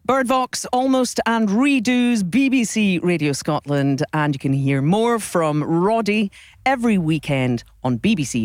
Birdvox, Almost and Redos, BBC Radio Scotland, and you can hear more from Roddy every weekend on BBC